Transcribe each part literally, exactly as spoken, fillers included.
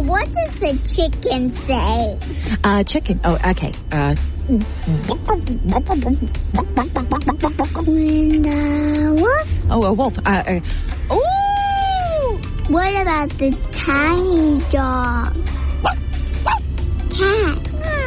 what does the chicken say? Uh, chicken. Oh, okay. Uh, When the wolf? oh, a wolf. Uh, uh, ooh! What about the tiny dog? Cat.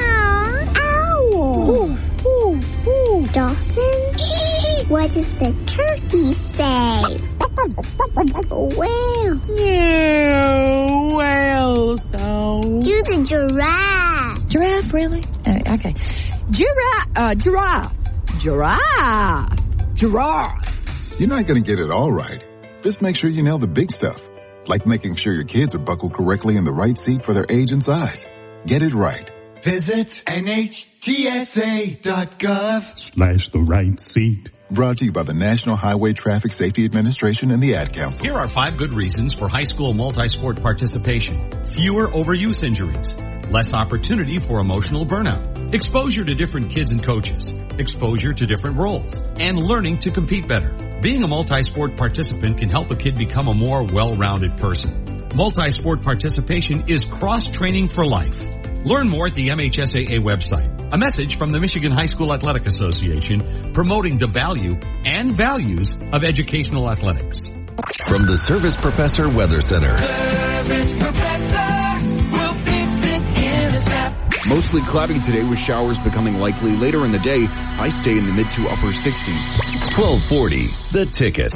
Owl. Ooh, ooh, ooh. Dolphin? What does the turkey say? Whale. Yeah, whale sound. Do the giraffe. Giraffe, really? Uh, okay. Giraffe. Uh, giraffe. Giraffe. Giraffe. You're not going to get it all right. Just make sure you nail the big stuff, like making sure your kids are buckled correctly in the right seat for their age and size. Get it right. Visit N H T S A dot gov slash the right seat. Brought to you by the National Highway Traffic Safety Administration and the Ad Council. Here are five good reasons for high school multi-sport participation. Fewer overuse injuries. Less opportunity for emotional burnout. Exposure to different kids and coaches. Exposure to different roles. And learning to compete better. Being a multi-sport participant can help a kid become a more well-rounded person. Multi-sport participation is cross-training for life. Learn more at the M H S A A website. A message from the Michigan High School Athletic Association promoting the value and values of educational athletics. From the Service Professor Weather Center. Service Professor will fix it in a snap. Mostly cloudy today with showers becoming likely later in the day. Highs stay in the mid to upper sixties. twelve forty, The Ticket.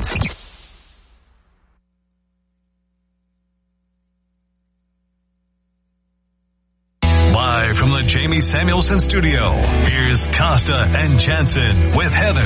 Live from the Jamie Samuelson studio, here's Costa and Jansen with Heather.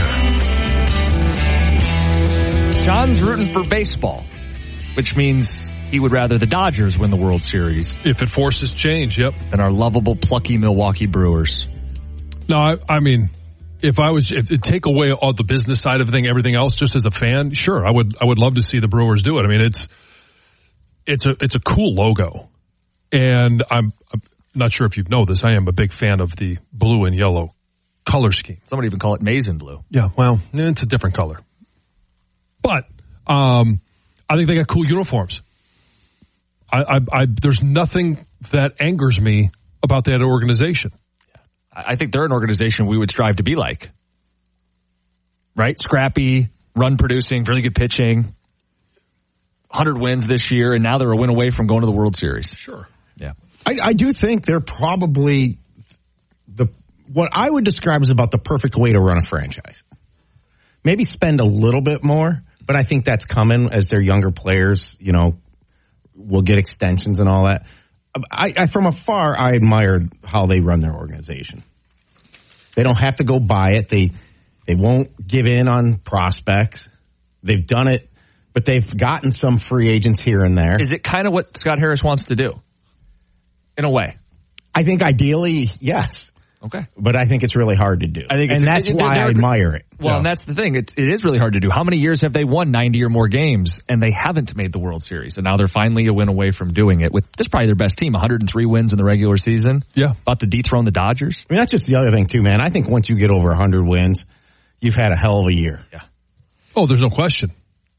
John's rooting for baseball, which means he would rather the Dodgers win the World Series. If it forces change, yep. Than our lovable, plucky Milwaukee Brewers. No, I, I mean, if I was, if it take away all the business side of everything, everything else, just as a fan, sure, I would, I would love to see the Brewers do it. I mean, it's, it's a, it's a cool logo, and I'm, I'm not sure if you know this. I am a big fan of the blue and yellow color scheme. Somebody even call it maize and blue. Yeah, well, it's a different color, but um, I think they got cool uniforms. I, I, I, there's nothing that angers me about that organization. I think they're an organization we would strive to be like. Right? Scrappy, run producing, really good pitching. one hundred wins this year, and now they're a win away from going to the World Series. Sure. Yeah. I, I do think they're probably the what I would describe as about the perfect way to run a franchise. Maybe spend a little bit more, but I think that's coming as their younger players, you know, will get extensions and all that. I, I from afar, I admire how they run their organization. They don't have to go buy it. They they won't give in on prospects. They've done it, but they've gotten some free agents here and there. Is it kind of what Scott Harris wants to do? In a way. I think ideally, yes. Okay. But I think it's really hard to do. I think it's, and that's it, it, why I admire it. Well, yeah. And that's the thing. It's, it is really hard to do. How many years have they won ninety or more games, and they haven't made the World Series? And now they're finally a win away from doing it. With this is probably their best team, one hundred three wins in the regular season. Yeah. About to dethrone the Dodgers. I mean, that's just the other thing, too, man. I think once you get over one hundred wins, you've had a hell of a year. Yeah. Oh, there's no question.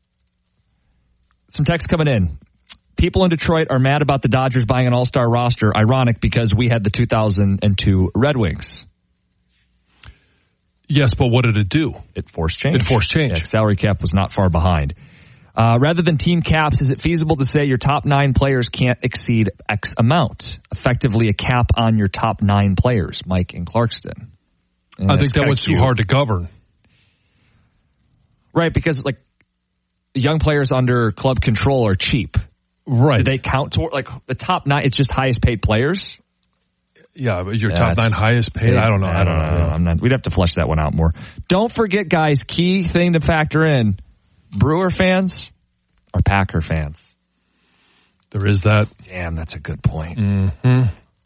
Some text coming in. People in Detroit are mad about the Dodgers buying an all-star roster. Ironic because we had the two thousand two Red Wings. Yes, but what did it do? It forced change. It forced change. Yeah, salary cap was not far behind. Uh, rather than team caps, is it feasible to say your top nine players can't exceed X amount? Effectively a cap on your top nine players, Mike in Clarkston. And I think that was too hard to govern. Right, because like young players under club control are cheap. Right. Do they count toward, like, the top nine, it's just highest paid players? Yeah, but your yeah, top nine highest paid? I don't know. I don't know. I don't know. I'm not, we'd have to flesh that one out more. Don't forget, guys, key thing to factor in, Brewer fans are Packer fans. There is that. Damn, that's a good point. Mm-hmm.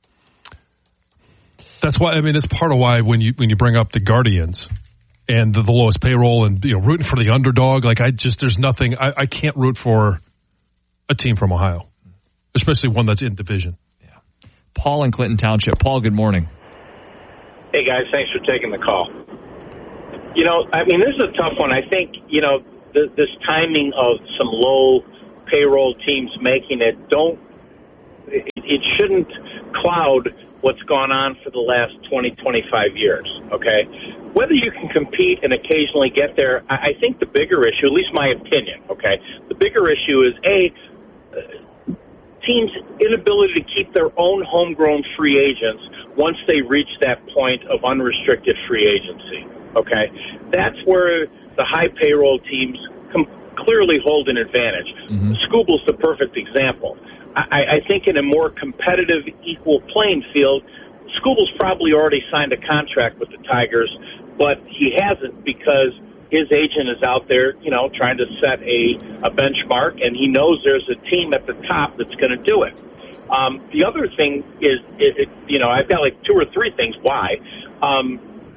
That's why, I mean, it's part of why when you when you bring up the Guardians and the, the lowest payroll and, you know, rooting for the underdog, like, I just, there's nothing, I, I can't root for a team from Ohio, especially one that's in division. Yeah. Paul in Clinton Township. Paul, good morning. Hey, guys. Thanks for taking the call. You know, I mean, this is a tough one. I think, you know, the, this timing of some low payroll teams making it, don't, it, shouldn't cloud what's gone on for the last twenty, twenty-five years, okay? Whether you can compete and occasionally get there, I think the bigger issue, at least my opinion, okay, the bigger issue is, A, teams' inability to keep their own homegrown free agents once they reach that point of unrestricted free agency, okay? That's where the high payroll teams com- clearly hold an advantage. Mm-hmm. Scooble's the perfect example. I, I think in a more competitive, equal playing field, Scooble's probably already signed a contract with the Tigers, but he hasn't because his agent is out there, you know, trying to set a, a benchmark, and he knows there's a team at the top that's going to do it. Um, the other thing is, it, it, you know, I've got like two or three things why. Um,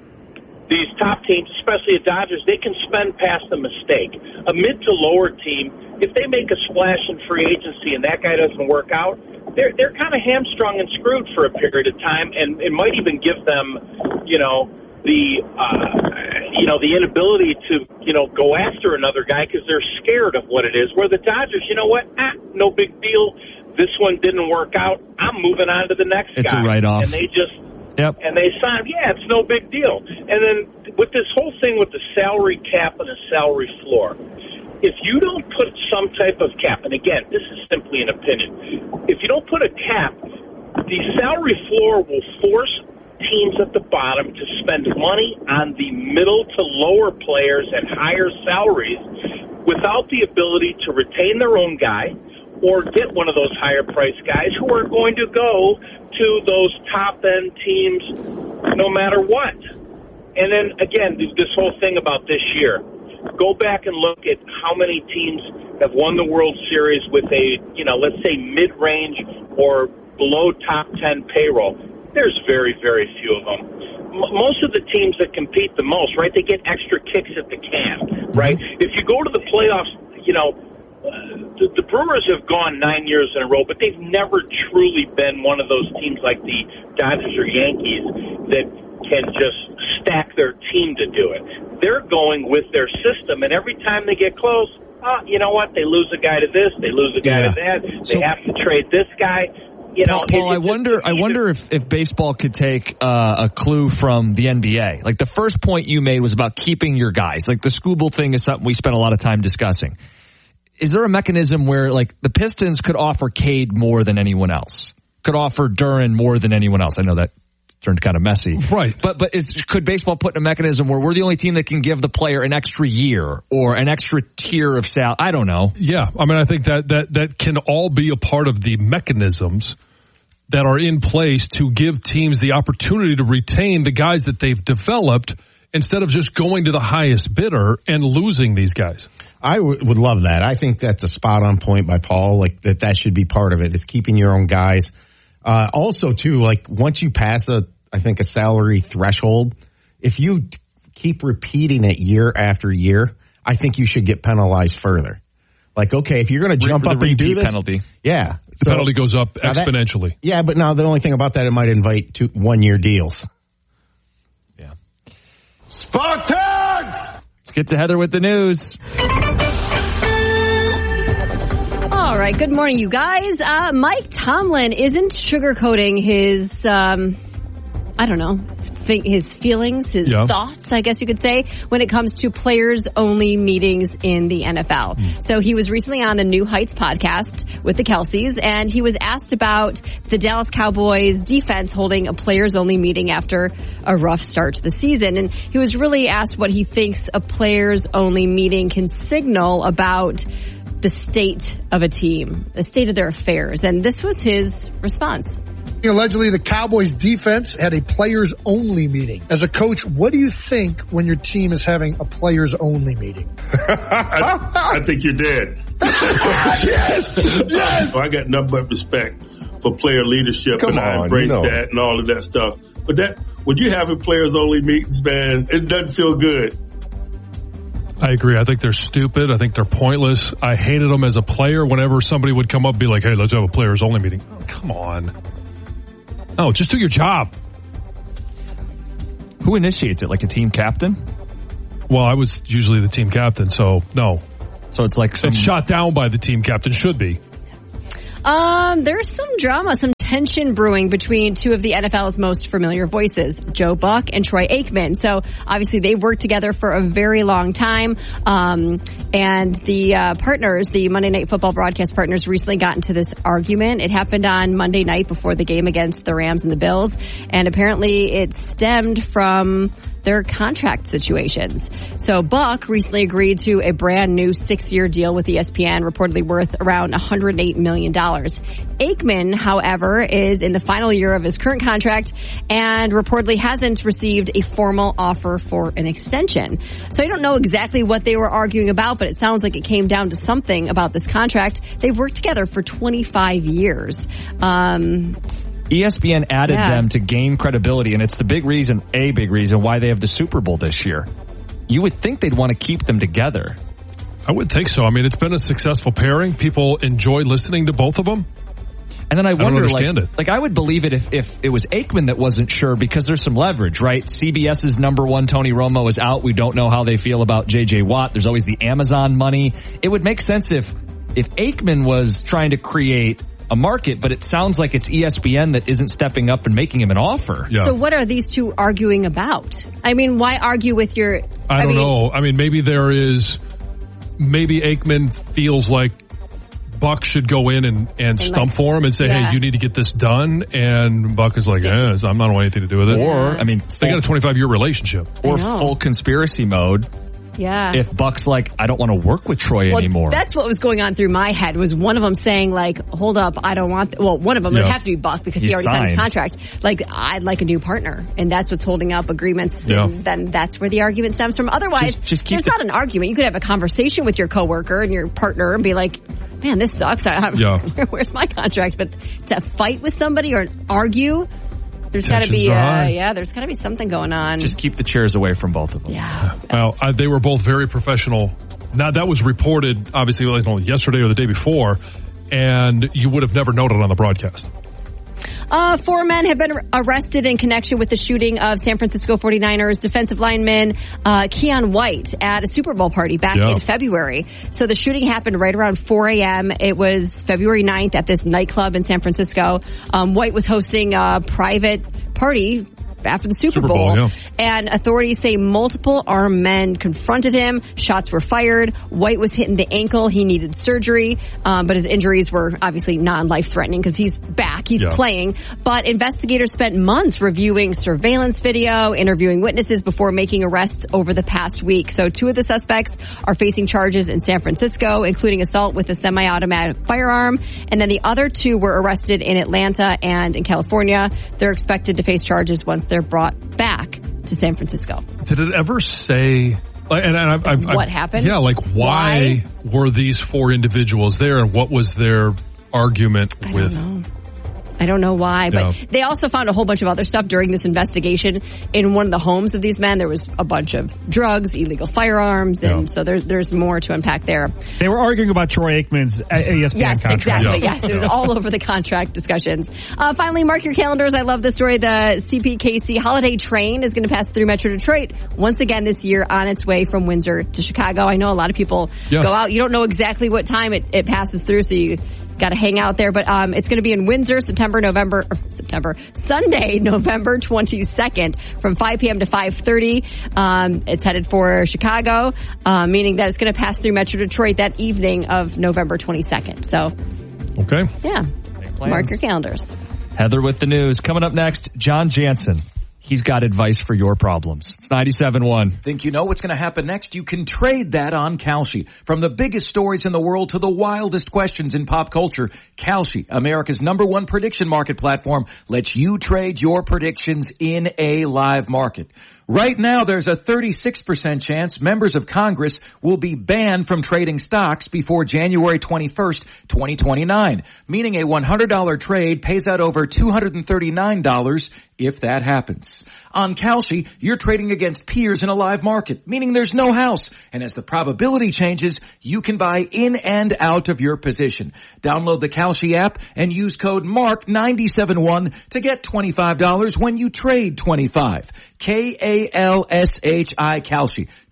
these top teams, especially the Dodgers, they can spend past the mistake. A mid to lower team, if they make a splash in free agency and that guy doesn't work out, they're they're kind of hamstrung and screwed for a period of time, and it might even give them, you know, the uh, you know the inability to you know go after another guy because they're scared of what it is. Where the Dodgers, you know what? Ah, no big deal. This one didn't work out. I'm moving on to the next it's guy. It's a write-off. And they just. Yep. And they signed, yeah, it's no big deal. And then with this whole thing with the salary cap and the salary floor, if you don't put some type of cap, and again, this is simply an opinion, if you don't put a cap, the salary floor will force teams at the bottom to spend money on the middle to lower players at higher salaries without the ability to retain their own guy or get one of those higher-priced guys who are going to go to those top-end teams no matter what. And then, again, this whole thing about this year, go back and look at how many teams have won the World Series with a, you know, let's say mid-range or below top ten payroll. There's very, very few of them. M- most of the teams that compete the most, right, they get extra kicks at the can, right? If you go to the playoffs, you know, Uh, the, the Brewers have gone nine years in a row, but they've never truly been one of those teams like the Dodgers or Yankees that can just stack their team to do it. They're going with their system, and every time they get close, oh, you know what? They lose a guy to this, they lose a guy yeah. to that, they so, have to trade this guy. You know, Paul, Paul I wonder. I wonder if, if baseball could take uh, a clue from the N B A. Like the first point you made was about keeping your guys. Like the Scooble thing is something we spent a lot of time discussing. Is there a mechanism where, like, the Pistons could offer Cade more than anyone else? Could offer Duran more than anyone else? I know that turned kind of messy. Right. But but is, could baseball put in a mechanism where we're the only team that can give the player an extra year or an extra tier of sal? I don't know. Yeah. I mean, I think that, that, that can all be a part of the mechanisms that are in place to give teams the opportunity to retain the guys that they've developed instead of just going to the highest bidder and losing these guys. I w- would love that. I think that's a spot on point by Paul. Like that, that should be part of it. Is keeping your own guys. Uh, also, too, like once you pass a, I think a salary threshold, if you t- keep repeating it year after year, I think you should get penalized further. Like, okay, if you're going to jump Re- up and do this, penalty. yeah, the so, penalty goes up exponentially. That, yeah, but now the only thing about that, it might invite two one-year deals. Yeah. Spartans! Let's get to Heather with the news. All right. Good morning, you guys. Uh, Mike Tomlin isn't sugarcoating his, um, I don't know, think his feelings, his yeah. thoughts, I guess you could say, when it comes to players-only meetings in the N F L. Mm. So he was recently on the New Heights podcast with the Kelseys, and he was asked about the Dallas Cowboys defense holding a players-only meeting after a rough start to the season. And he was really asked what he thinks a players-only meeting can signal about the state of a team, the state of their affairs. And this was his response. Allegedly, the Cowboys defense had a players-only meeting. As a coach, what do you think when your team is having a players-only meeting? I, I think you're dead. Yes! Yes! So I got nothing but respect for player leadership, Come and on, I embrace you know. that and all of that stuff. But that when you having players-only meetings, man, it doesn't feel good. I agree. I think they're stupid. I think they're pointless. I hated them as a player whenever somebody would come up and be like, hey, let's have a players-only meeting. Oh, come on. No, just do your job. Who initiates it? Like a team captain? Well, I was usually the team captain, so no. So it's like some... It's shot down by the team captain. Should be. Um, there's some drama, some tension brewing between two of the N F L's most familiar voices, Joe Buck and Troy Aikman. So obviously they've worked together for a very long time. Um, and the uh, partners, the Monday Night Football broadcast partners, recently got into this argument. It happened on Monday night before the game against the Rams and the Bills. And apparently it stemmed from their contract situations. So Buck recently agreed to a brand new six-year deal with E S P N, reportedly worth around one hundred eight million dollars. Aikman, however, is in the final year of his current contract and reportedly hasn't received a formal offer for an extension. So I don't know exactly what they were arguing about, but it sounds like it came down to something about this contract. They've worked together for twenty-five years. Um... E S P N added yeah. them to gain credibility, and it's the big reason, a big reason, why they have the Super Bowl this year. You would think they'd want to keep them together. I would think so. I mean, it's been a successful pairing. People enjoy listening to both of them. And then I wonder, I like, it. like, I would believe it if, if it was Aikman that wasn't sure, because there's some leverage, right? CBS's number one, Tony Romo, is out. We don't know how they feel about J J Watt. There's always the Amazon money. It would make sense if, if Aikman was trying to create a market, but it sounds like it's E S P N that isn't stepping up and making him an offer. Yeah. So what are these two arguing about? I mean, why argue with your... I, I don't mean, know. I mean, maybe there is... Maybe Aikman feels like Buck should go in and, and, and stump like, for him and say, yeah. hey, you need to get this done. And Buck is like, eh, I'm not want anything to do with it. Or, I mean... They got a twenty-five year relationship. Or full conspiracy mode. Yeah. If Buck's like, I don't want to work with Troy well, anymore. That's what was going on through my head, was one of them saying, like, hold up, I don't want... Th-. Well, one of them, yeah. it would have to be Buck because He's he already signed. signed his contract. Like, I'd like a new partner. And that's what's holding up agreements. Yeah. And then that's where the argument stems from. Otherwise, just, just keep there's the- not an argument. You could have a conversation with your coworker and your partner and be like, man, this sucks. I, yeah. Where's my contract? But to fight with somebody or argue... There's got to be, uh, yeah, there's got to be something going on. Just keep the chairs away from both of them. Yeah. Well, uh, they were both very professional. Now, that was reported, obviously, like, well, yesterday or the day before, and you would have never noted on the broadcast. Uh, four men have been arrested in connection with the shooting of San Francisco forty-niners defensive lineman uh, Keon White at a Super Bowl party back yeah. in February. So the shooting happened right around four a.m. It was February ninth at this nightclub in San Francisco. Um, White was hosting a private party after the Super, Super Bowl, Bowl yeah. and authorities say multiple armed men confronted him. Shots were fired. White was hit in the ankle. He needed surgery, um, but his injuries were obviously non-life threatening because he's back. He's yeah. playing. But investigators spent months reviewing surveillance video, interviewing witnesses before making arrests over the past week. So two of the suspects are facing charges in San Francisco, including assault with a semi-automatic firearm. And then the other two were arrested in Atlanta and in California. They're expected to face charges once they're brought back to San Francisco. Did it ever say, and, and I've, I've, what I've, happened? Yeah, like why, why were these four individuals there, and what was their argument I with? Don't know. I don't know why, but yeah. they also found a whole bunch of other stuff during this investigation. In one of the homes of these men, there was a bunch of drugs, illegal firearms, and yeah. so there's there's more to unpack there. They were arguing about Troy Aikman's E S P N yes, contract. Exactly, yeah. yes, it was all over the contract discussions. Uh, finally, mark your calendars. I love this story. The C P K C Holiday Train is going to pass through Metro Detroit once again this year on its way from Windsor to Chicago. I know a lot of people yeah. go out. You don't know exactly what time it, it passes through, so you got to hang out there, but um, it's going to be in Windsor, September, November, September, Sunday, November twenty-second, from five p.m. to five thirty. Um, it's headed for Chicago, uh, meaning that it's going to pass through Metro Detroit that evening of November twenty-second. So, okay, yeah, mark your calendars. Heather with the news coming up next. John Jansen. He's got advice for your problems. It's ninety-seven point one. Think you know what's going to happen next? You can trade that on Kalshi. From the biggest stories in the world to the wildest questions in pop culture, Kalshi, America's number one prediction market platform, lets you trade your predictions in a live market. Right now, there's a thirty-six percent chance members of Congress will be banned from trading stocks before January twenty-first, twenty twenty-nine, meaning a one hundred dollars trade pays out over two hundred thirty-nine dollars if that happens. On Kalshi, you're trading against peers in a live market, meaning there's no house. And as the probability changes, you can buy in and out of your position. Download the Kalshi app and use code mark nine seven one to get twenty-five dollars when you trade twenty-five. K A L S H I Kalshi.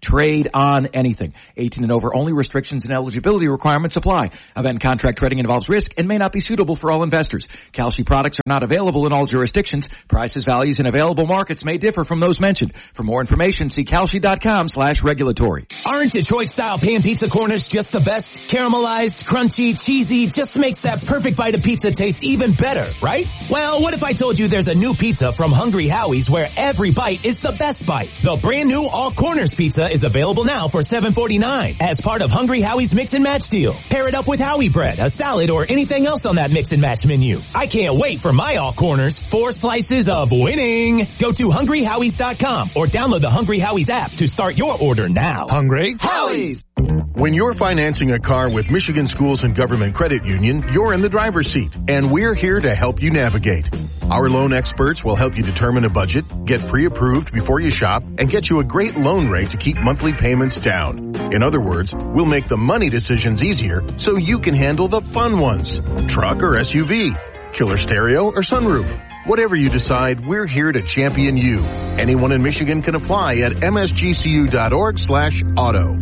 Trade on anything. eighteen and over only. Restrictions and eligibility requirements apply. Event contract trading involves risk and may not be suitable for all investors. Kalshi products are not available in all jurisdictions. Prices, values, and available markets may differ from those mentioned. For more information, see Kalshi.com slash regulatory. Aren't Detroit-style pan pizza corners just the best? Caramelized, crunchy, cheesy, just makes that perfect bite of pizza taste even better, right? Well, what if I told you there's a new pizza from Hungry Howie's where every bite is the best bite? The brand new All Corners pizza is available now for seven forty-nine as part of Hungry Howie's Mix and Match deal. Pair it up with Howie bread, a salad, or anything else on that Mix and Match menu. I can't wait for my All Corners. Four slices of winning. Go to hungry howies dot com or download the Hungry Howie's app to start your order now. Hungry Howie's. When you're financing a car with Michigan Schools and Government Credit Union, you're in the driver's seat, and we're here to help you navigate. Our loan experts will help you determine a budget, get pre-approved before you shop, and get you a great loan rate to keep monthly payments down. In other words, we'll make the money decisions easier so you can handle the fun ones. Truck or S U V, killer stereo or sunroof. Whatever you decide, we're here to champion you. Anyone in Michigan can apply at m s g c u dot org slash auto.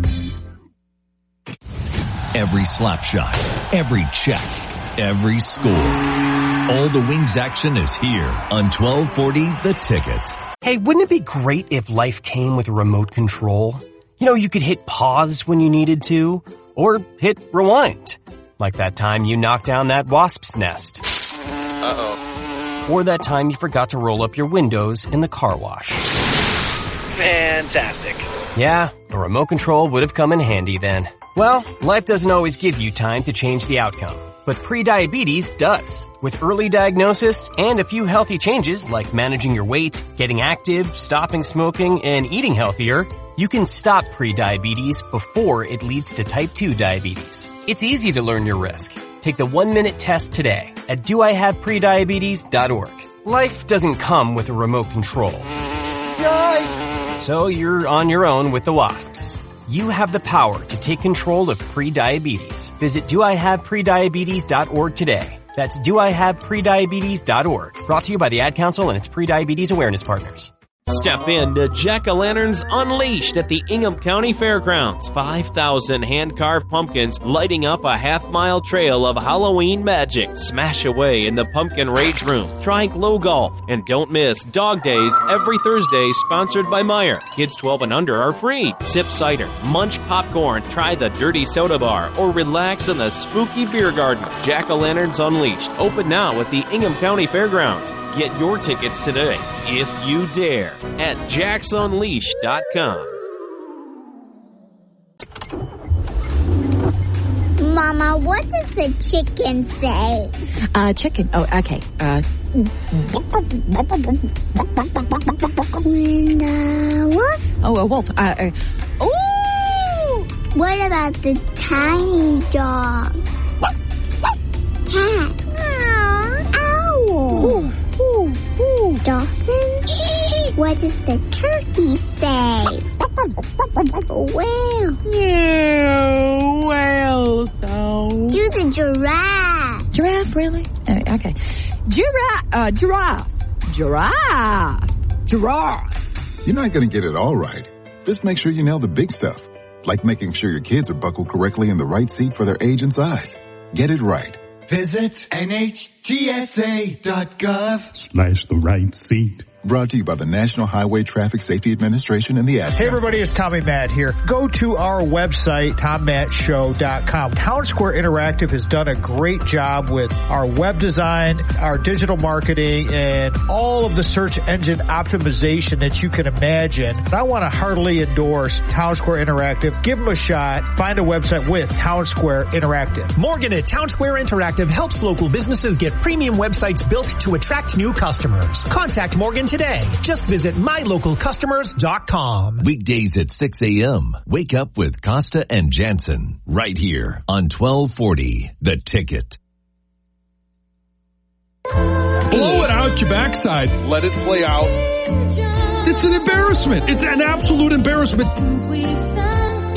Every slap shot, every check, every score. All the Wings action is here on twelve forty The Ticket. Hey, wouldn't it be great if life came with a remote control? You know, you could hit pause when you needed to, or hit rewind. Like that time you knocked down that wasp's nest. Uh-oh. Or that time you forgot to roll up your windows in the car wash. Fantastic. Yeah, a remote control would have come in handy then. Well, life doesn't always give you time to change the outcome, but prediabetes does. With early diagnosis and a few healthy changes like managing your weight, getting active, stopping smoking, and eating healthier, you can stop prediabetes before it leads to type two diabetes. It's easy to learn your risk. Take the one-minute test today at do I have prediabetes dot org. Life doesn't come with a remote control. Yikes! So you're on your own with the wasps. You have the power to take control of prediabetes. Visit do I have prediabetes dot org today. That's do I have prediabetes dot org. Brought to you by the Ad Council and its prediabetes awareness partners. Step in to Jack-O-Lanterns Unleashed at the Ingham County Fairgrounds. five thousand hand-carved pumpkins lighting up a half-mile trail of Halloween magic. Smash away in the Pumpkin Rage Room. Try Glow Golf. And don't miss Dog Days every Thursday, sponsored by Meijer. Kids twelve and under are free. Sip cider, munch popcorn, try the Dirty Soda Bar, or relax in the spooky beer garden. Jack-O-Lanterns Unleashed. Open now at the Ingham County Fairgrounds. Get your tickets today, if you dare, at jacks unleashed dot com. Mama, what does the chicken say? Uh, chicken. Oh, okay. Uh. And, uh, wolf? Oh, a wolf. Uh, uh, ooh! What about the tiny dog? Cat? Aww. Owl? Ooh. Ooh, ooh, dolphin? What does the turkey say? Whale. Yeah, whale sound. Do the giraffe. Giraffe, really? Oh, okay. Giraffe, uh, giraffe. Giraffe. Giraffe. You're not going to get it all right. Just make sure you nail the big stuff, like making sure your kids are buckled correctly in the right seat for their age and size. Get it right. Visit N H T S A dot gov slash the right seat. Brought to you by the National Highway Traffic Safety Administration and the Ad Hey everybody, it's Tommy Matt here. Go to our website, tom matt show dot com. Town Square Interactive has done a great job with our web design, our digital marketing, and all of the search engine optimization that you can imagine. And I want to heartily endorse Town Square Interactive. Give them a shot. Find a website with Town Square Interactive. Morgan at Town Square Interactive helps local businesses get premium websites built to attract new customers. Contact Morgan today. Just visit my local customers dot com. Weekdays at six a.m. Wake up with Costa and Jansen right here on twelve forty The Ticket. Blow it out your backside. Let it play out. It's an embarrassment. It's an absolute embarrassment. Boom.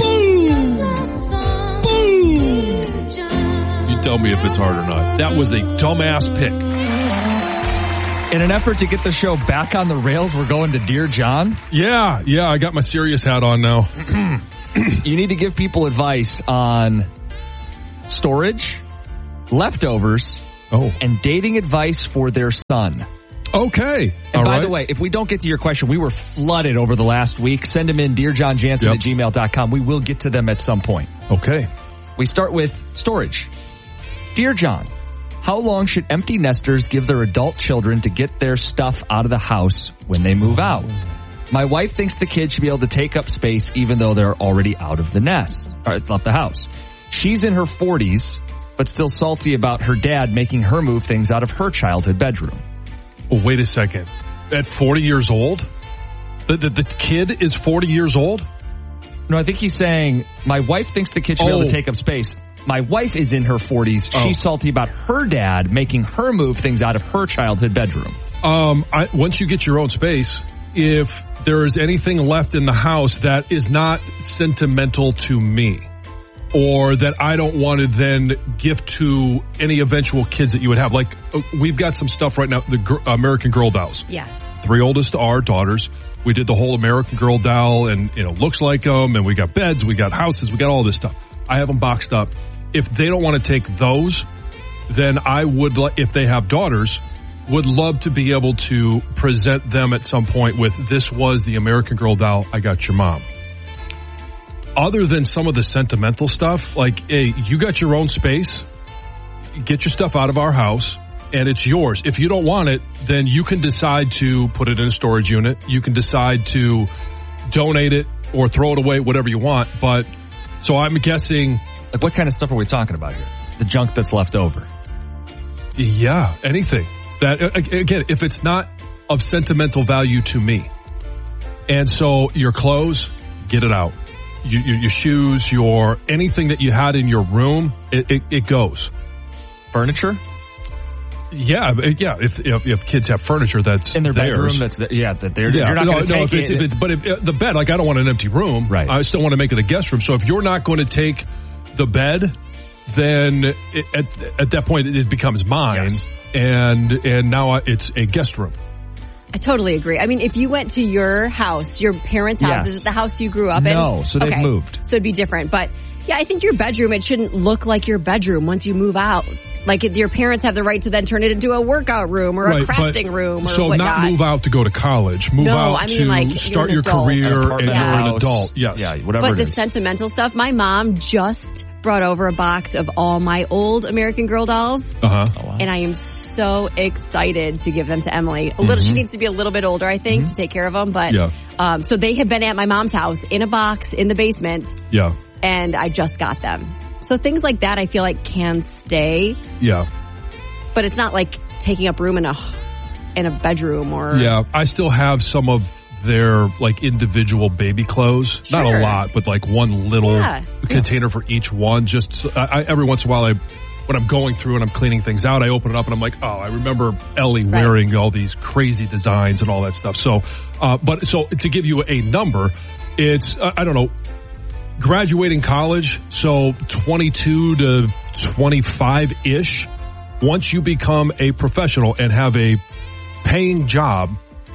Boom. You tell me if it's hard or not. That was a dumbass pick. In an effort to get the show back on the rails, we're going to Dear John. Yeah, yeah, I got my serious hat on now. You need to give people advice on storage, leftovers, oh. and dating advice for their son. Okay. And All by right. the way, if we don't get to your question, we were flooded over the last week. Send them in, dear john jansen Yep. at gmail dot com. We will get to them at some point. Okay. We start with storage. Dear John, how long should empty nesters give their adult children to get their stuff out of the house when they move out? My wife thinks the kids should be able to take up space even though they're already out of the nest, or left the house. She's in her forties, but still salty about her dad making her move things out of her childhood bedroom. Oh, wait a second. At forty years old? The, the, the kid is forty years old? No, I think he's saying, my wife thinks the kid should be Oh. able to take up space. My wife is in her forties. Oh. She's salty about her dad making her move things out of her childhood bedroom. Um, I, once you get your own space, if there is anything left in the house that is not sentimental to me, or that I don't want to then gift to any eventual kids that you would have. Like, uh, we've got some stuff right now, the gr- American Girl dolls. Yes. Three oldest are daughters. We did the whole American Girl doll and, you know, looks like them, and we got beds, we got houses, we got all this stuff. I have them boxed up. If they don't want to take those, then I would, li- if they have daughters, would love to be able to present them at some point with, this was the American Girl doll I got your mom. Other than some of the sentimental stuff, like, hey, you got your own space, get your stuff out of our house, and it's yours. If you don't want it, then you can decide to put it in a storage unit. You can decide to donate it or throw it away, whatever you want. But, so I'm guessing... Like, what kind of stuff are we talking about here? The junk that's left over. Yeah, anything. That, again, if it's not of sentimental value to me. And so your clothes, get it out. You, your, your shoes, your anything that you had in your room, it, it, it goes. Furniture? Yeah, yeah. If, if if kids have furniture that's in their theirs, bedroom, that's the, yeah, that they're yeah. you're not no, going to no, take if it's, it. If it's, but if, uh, the bed, like I don't want an empty room. Right. I still want to make it a guest room. So if you're not going to take the bed, then it, at at that point it becomes mine, Yes. and and now it's a guest room. I totally agree. I mean, if you went to your house, your parents' house, Yes. is it the house you grew up in? No, so they've Okay. moved. So it'd be different. But yeah, I think your bedroom, it shouldn't look like your bedroom once you move out. Like if your parents have the right to then turn it into a workout room or Right, a but- crafting room or so whatnot. not move out to go to college. Move No, out I mean, to like, you're start an your adult. career and Apartment you're an house. adult. Yes. Yeah, whatever But it the is. sentimental stuff, my mom just brought over a box of all my old American Girl dolls. Uh-huh. Oh, And I am so excited to give them to Emily. A little, Mhm. she needs to be a little bit older, I think, to take care of them. But Yeah. um, so they had been at my mom's house in a box in the basement, Yeah. and I just got them. So things like that, I feel like can stay, Yeah. but it's not like taking up room in a in a bedroom or Yeah. I still have some of their like individual baby clothes. Not a Sure. lot, but like one little Yeah. container for each one. Just so- I, I, every once in a while, I when I'm going through and I'm cleaning things out, I open it up and I'm like, oh, I remember Ellie Right. wearing all these crazy designs and all that stuff. So, uh, but so to give you a number, it's uh, I don't know. Graduating college, so twenty-two to twenty-five-ish. Once you become a professional and have a paying job,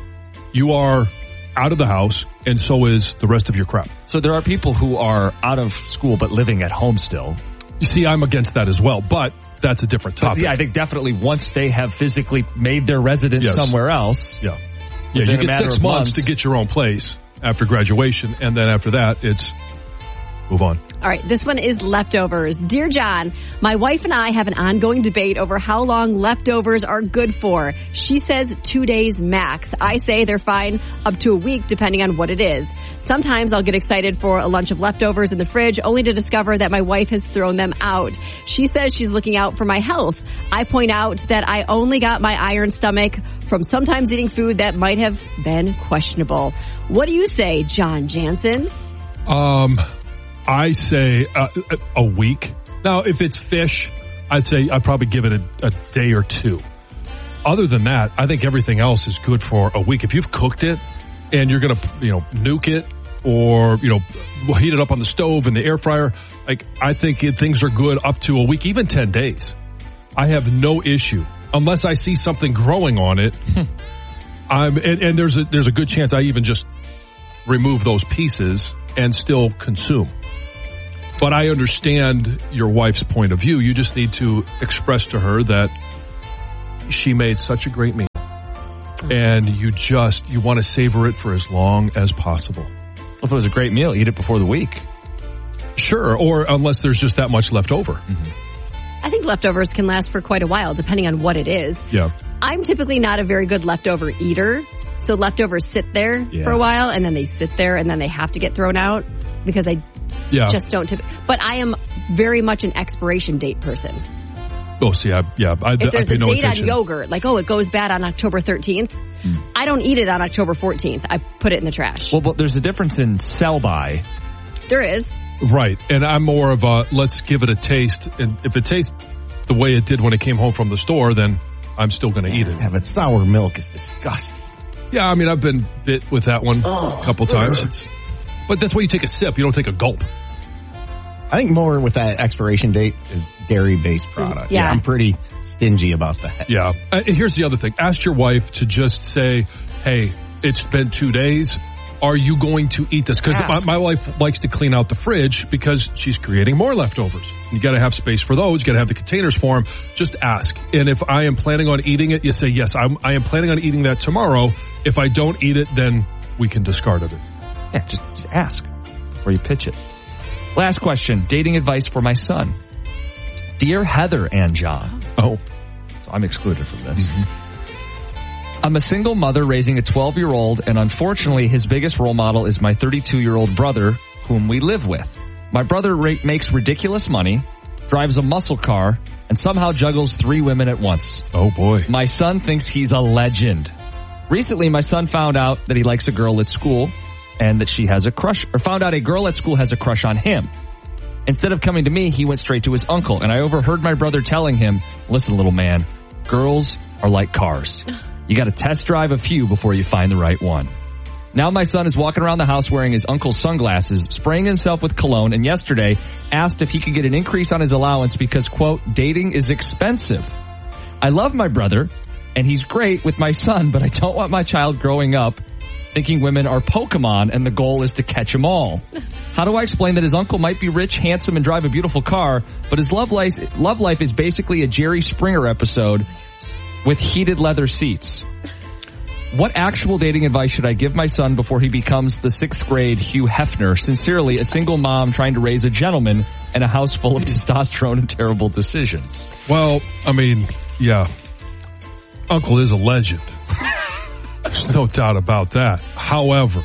you are out of the house, and so is the rest of your crap. So there are people who are out of school but living at home still. You see, I'm against that as well, but that's a different But topic. yeah, I think definitely once they have physically made their residence Yes. somewhere else. Yeah. Yeah, within you a get matter six of months, months. to get your own place after graduation, and then after that, it's move on. All right, this one is leftovers. Dear John, my wife and I have an ongoing debate over how long leftovers are good for. She says two days max. I say they're fine up to a week depending on what it is. Sometimes I'll get excited for a lunch of leftovers in the fridge only to discover that my wife has thrown them out. She says she's looking out for my health. I point out that I only got my iron stomach from sometimes eating food that might have been questionable. What do you say, John Jansen? Um, I say uh, a week. Now, if it's fish, I'd say I'd probably give it a, a day or two. Other than that, I think everything else is good for a week. If you've cooked it and you're going to, you know, nuke it or, you know, heat it up on the stove in the air fryer, like I think it, things are good up to a week, even ten days. I have no issue unless I see something growing on it, I'm, and, and there's a, there's a good chance I even just remove those pieces and still consume. But I understand your wife's point of view. You just need to express to her that she made such a great meal. And you just, you want to savor it for as long as possible. Well, if it was a great meal, eat it before the week. Sure, or unless there's just that much left over. Mm-hmm. I think leftovers can last for quite a while, depending on what it is. Yeah. I'm typically not a very good leftover eater. So leftovers sit there yeah. for a while, and then they sit there, and then they have to get thrown out because I yeah. just don't. Tip- but I am very much an expiration date person. Oh, see, I, yeah. I, if there's I pay a no date attention. on yogurt, like, oh, it goes bad on October thirteenth, hmm. I don't eat it on October fourteenth. I put it in the trash. Well, but there's a difference in sell-by. There is. Right. And I'm more of a, let's give it a taste. And if it tastes the way it did when it came home from the store, then I'm still going to eat it. Yeah, but sour milk is disgusting. Yeah, I mean, I've been bit with that one oh. a couple times. It's, but that's why you take a sip. You don't take a gulp. I think more with that expiration date is dairy-based product. Yeah. yeah I'm pretty stingy about that. Yeah. Uh, here's the other thing. Ask your wife to just say, hey, it's been two days. Are you going to eat this? Because my, my wife likes to clean out the fridge because she's creating more leftovers. You got to have space for those. You got to have the containers for them. Just ask. And if I am planning on eating it, you say, yes, I'm, I am planning on eating that tomorrow. If I don't eat it, then we can discard of it. Yeah, just, just ask before you pitch it. Last question. Dating advice for my son. Dear Heather and John. Oh. So I'm excluded from this. Mm-hmm. I'm a single mother raising a twelve-year-old, and unfortunately his biggest role model is my thirty-two-year-old brother, whom we live with. My brother ra- makes ridiculous money, drives a muscle car, and somehow juggles three women at once. Oh, boy. My son thinks he's a legend. Recently, my son found out that he likes a girl at school, and that she has a crush, or found out a girl at school has a crush on him. Instead of coming to me, he went straight to his uncle, and I overheard my brother telling him, listen, little man, girls are like cars. You got to test drive a few before you find the right one. Now my son is walking around the house wearing his uncle's sunglasses, spraying himself with cologne, and yesterday asked if he could get an increase on his allowance because, quote, dating is expensive. I love my brother, and he's great with my son, but I don't want my child growing up thinking women are Pokemon and the goal is to catch them all. How do I explain that his uncle might be rich, handsome, and drive a beautiful car, but his love life, love life is basically a Jerry Springer episode with heated leather seats? What actual dating advice should I give my son before he becomes the sixth grade Hugh Hefner? Sincerely, a single mom trying to raise a gentleman in a house full of testosterone and terrible decisions. Well, I mean, yeah. Uncle is a legend. There's no doubt about that. However,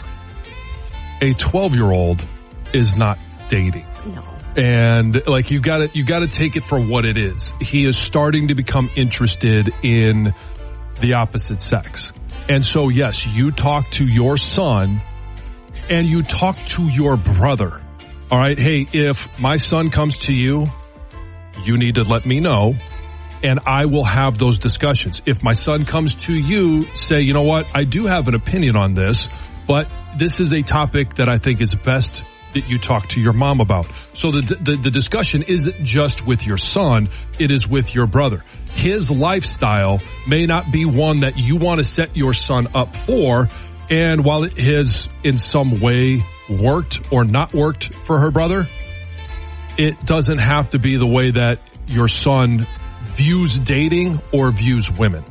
a twelve-year-old is not dating. No. And like you got to you got to take it for what it is. He is starting to become interested in the opposite sex. And so yes, you talk to your son and you talk to your brother. All right, hey, if my son comes to you, you need to let me know and I will have those discussions. If my son comes to you, say, you know what, I do have an opinion on this, but this is a topic that I think is best that you talk to your mom about. So the, the the discussion isn't just with your son, it is with your brother. His lifestyle may not be one that you want to set your son up for, and while it has in some way worked or not worked for her brother, it doesn't have to be the way that your son views dating or views women.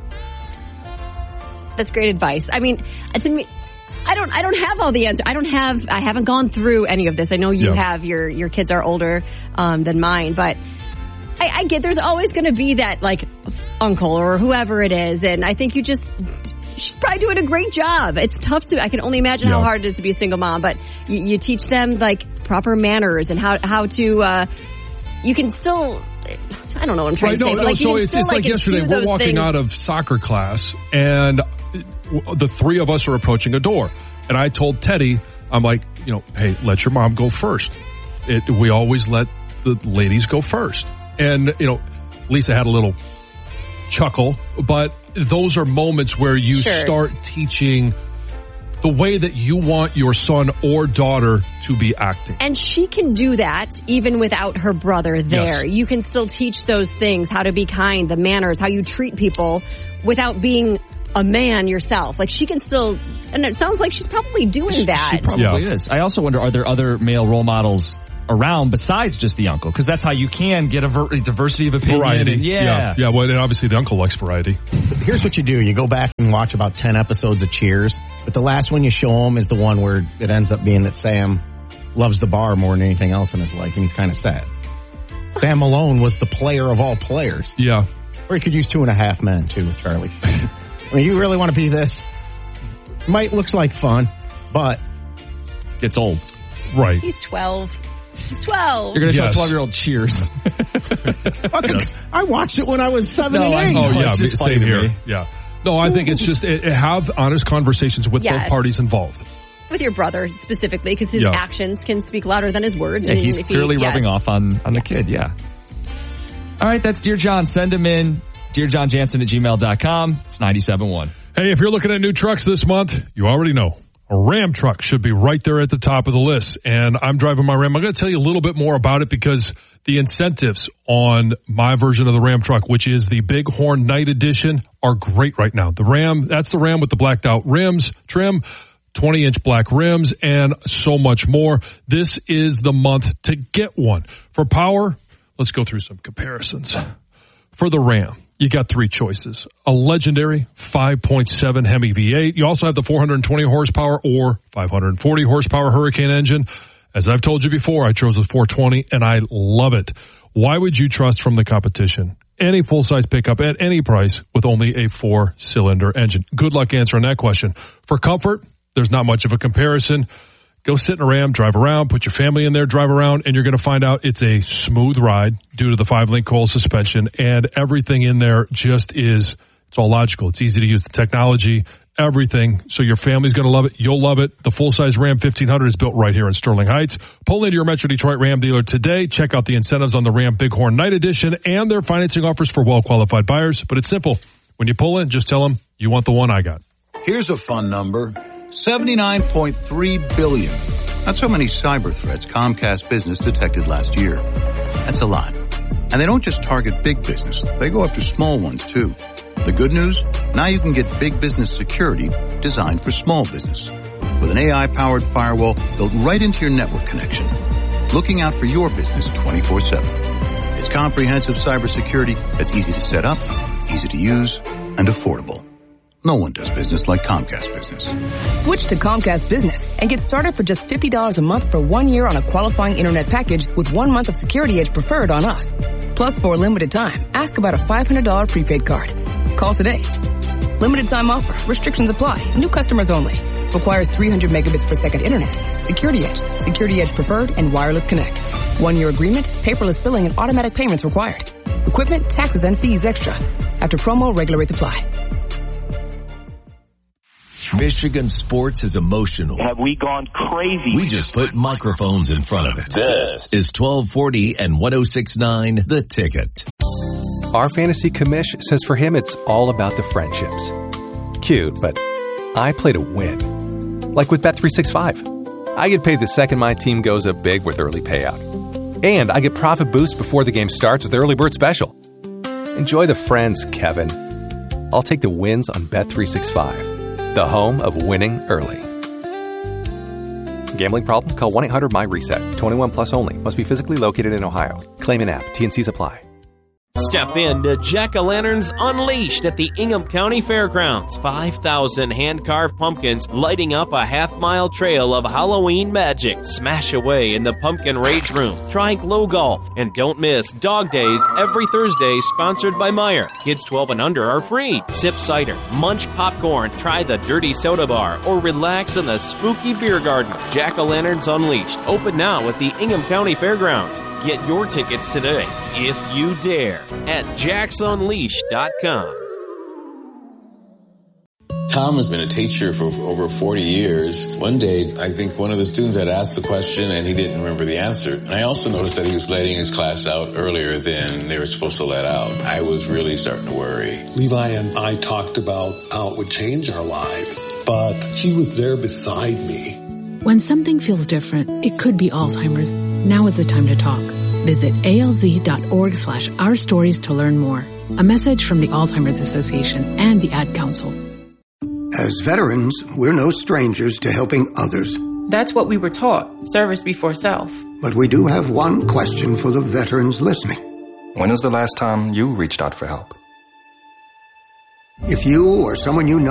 That's great advice. I mean, to me, I don't, I don't have all the answers. I don't have, I haven't gone through any of this. I know you yeah. have. Your your kids are older um, than mine, but I, I get there's always going to be that like uncle or whoever it is, and I think you just she's probably doing a great job. It's tough to. I can only imagine yeah. how hard it is to be a single mom, but you, you teach them like proper manners and how how to. Uh, you can still. I don't know what I'm trying right, to say. No, but no, like, so you it's, still, it's like, like yesterday, we're walking things. out of soccer class, and the three of us are approaching a door. And I told Teddy, I'm like, you know, hey, let your mom go first. It, we always let the ladies go first. And, you know, Lisa had a little chuckle, but those are moments where you sure. start teaching the way that you want your son or daughter to be acting. And she can do that even without her brother there. Yes. You can still teach those things, how to be kind, the manners, how you treat people without being a man yourself. Like she can still, and it sounds like she's probably doing that. She probably Yeah. is. I also wonder, are there other male role models around besides just the uncle? Because that's how you can get a ver- diversity of opinion. Variety. And yeah. yeah. Yeah, well, and obviously the uncle likes variety. Here's what you do. You go back and watch about ten episodes of Cheers, but the last one you show them is the one where it ends up being that Sam loves the bar more than anything else in his life, and he's kind of sad. Sam Malone was the player of all players. Yeah. Or you could use Two and a Half Men, too, with Charlie. I mean, you really want to be this? Might looks like fun, but gets old. Right. He's twelve. He's twelve. You're going to show Yes. a twelve-year-old Cheers. I watched it when I was seven No, and I eight. know. Oh, yeah, it's just funny same to here. me. Yeah. No, I think it's just it, it have honest conversations with Yes. both parties involved. With your brother specifically, because his Yeah. actions can speak louder than his words. Yeah, and he's if he- clearly yes. rubbing off on, on the kid, yeah. All right, that's Dear John. Send him in. Dear John Jansen at gmail dot com. It's ninety-seven point one. Hey, if you're looking at new trucks this month, you already know. A Ram truck should be right there at the top of the list. And I'm driving my Ram. I'm going to tell you a little bit more about it because the incentives on my version of the Ram truck, which is the Bighorn Night Edition, are great right now. The Ram, that's the Ram with the blacked out rims, trim, twenty inch black rims, and so much more. This is the month to get one. For power, let's go through some comparisons. For the Ram, you got three choices. A legendary five point seven Hemi V eight. You also have the four hundred twenty horsepower or five hundred forty horsepower Hurricane engine. As I've told you before, I chose the four twenty and I love it. Why would you trust from the competition any full-size pickup at any price with only a four-cylinder engine? Good luck answering that question. For comfort, there's not much of a comparison. Go sit in a Ram, drive around, put your family in there, drive around, and you're going to find out it's a smooth ride due to the five-link coil suspension, and everything in there just is, it's all logical. It's easy to use the technology, everything. So your family's going to love it. You'll love it. The full-size Ram fifteen hundred is built right here in Sterling Heights. Pull into your Metro Detroit Ram dealer today. Check out the incentives on the Ram Bighorn Night Edition and their financing offers for well-qualified buyers. But it's simple. When you pull in, just tell them you want the one I got. Here's a fun number. seventy-nine point three billion. That's how many cyber threats Comcast Business detected last year. That's a lot. And they don't just target big business. They go after small ones, too. The good news? Now you can get big business security designed for small business. With an A I-powered firewall built right into your network connection. Looking out for your business twenty-four seven. It's comprehensive cybersecurity that's easy to set up, easy to use, and affordable. No one does business like Comcast Business. Switch to Comcast Business and get started for just fifty dollars a month for one year on a qualifying internet package with one month of Security Edge preferred on us. Plus, for a limited time, ask about a five hundred dollars prepaid card. Call today. Limited time offer. Restrictions apply. New customers only. Requires three hundred megabits per second internet. Security Edge. Security Edge preferred and wireless connect. One year agreement, paperless billing and automatic payments required. Equipment, taxes, and fees extra. After promo, regular rates apply. Michigan sports is emotional. Have we gone crazy? We just put microphones in front of it. This is twelve forty and one oh six point nine The Ticket. Our fantasy commish says for him it's all about the friendships. Cute, but I play to win. Like with Bet three sixty-five. I get paid the second my team goes up big with early payout. And I get profit boost before the game starts with Early Bird Special. Enjoy the friends, Kevin. I'll take the wins on Bet three sixty-five. The home of winning early. Gambling problem? Call one eight hundred my reset. twenty-one plus only. Must be physically located in Ohio. Claim in app. T and C's apply. Step in to Jack-O-Lanterns Unleashed at the Ingham County Fairgrounds. five thousand hand-carved pumpkins lighting up a half-mile trail of Halloween magic. Smash away in the Pumpkin Rage Room. Try Glow Golf. And don't miss Dog Days every Thursday, sponsored by Meijer. Kids twelve and under are free. Sip cider, munch popcorn, try the Dirty Soda Bar, or relax in the Spooky Beer Garden. Jack-O-Lanterns Unleashed. Open now at the Ingham County Fairgrounds. Get your tickets today, if you dare, at jacks unleashed dot com. Tom has been a teacher for over forty years. One day, I think one of the students had asked the question and he didn't remember the answer. And I also noticed that he was letting his class out earlier than they were supposed to let out. I was really starting to worry. Levi and I talked about how it would change our lives, but he was there beside me. When something feels different, it could be Alzheimer's. Now is the time to talk. Visit alz.org slash our stories to learn more. A message from the Alzheimer's Association and the Ad Council. As veterans, we're no strangers to helping others. That's what we were taught, service before self. But we do have one question for the veterans listening. When was the last time you reached out for help? If you or someone you know